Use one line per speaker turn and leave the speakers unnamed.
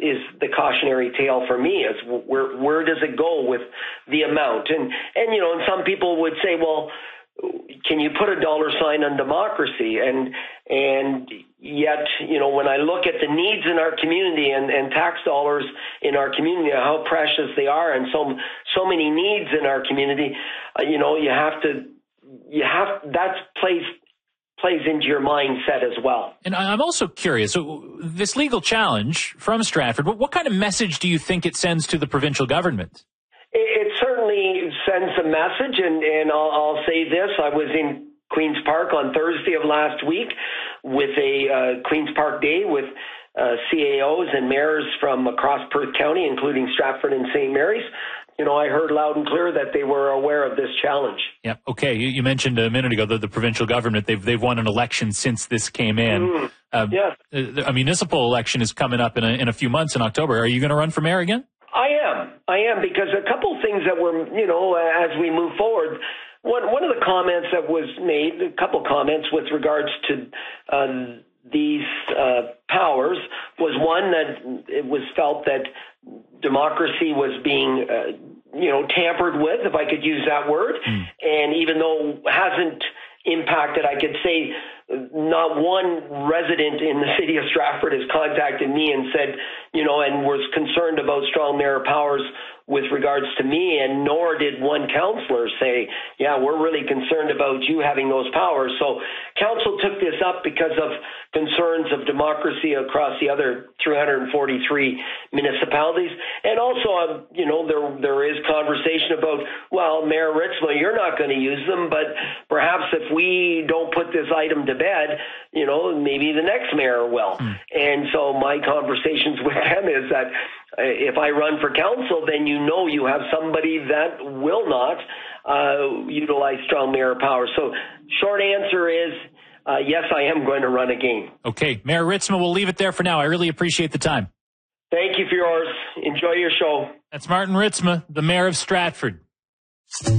the cautionary tale for me, is where does it go with the amount? And some people would say, well, can you put a dollar sign on democracy? And yet, when I look at the needs in our community and tax dollars in our community, how precious they are, and so many needs in our community, that plays into your mindset as well.
And I'm also curious, so this legal challenge from Stratford, what kind of message do you think it sends to the provincial government?
It certainly sends a message, and I'll say this. I was in Queen's Park on Thursday of last week with a Queen's Park Day with CAOs and mayors from across Perth County, including Stratford and St. Mary's. I heard loud and clear that they were aware of this challenge.
Yeah. Okay. You mentioned a minute ago the provincial government, they've won an election since this came in.
Yes.
A municipal election is coming up in a few months in October. Are you going to run for mayor again?
I am, because a couple things that were, as we move forward, one of the comments that was made, a couple comments with regards to these powers, was one that it was felt that democracy was being, tampered with, if I could use that word. And even though it hasn't impacted, I could say not one resident in the city of Stratford has contacted me and said, and was concerned about strong mayor powers with regards to me, and nor did one councillor say, yeah, we're really concerned about you having those powers. So council took this up because of concerns of democracy across the other 343 municipalities. And also, there is conversation about, well, Mayor Ritzma, you're not going to use them, but perhaps if we don't put this item to bed, maybe the next mayor will. And so my conversations with them is that if I run for council, then you have somebody that will not utilize strong mayor power. So short answer is, yes, I am going to run again.
Okay. Mayor Ritzma, we'll leave it there for now. I really appreciate the time.
Thank you for yours. Enjoy your show.
That's Martin Ritzma, the mayor of Stratford.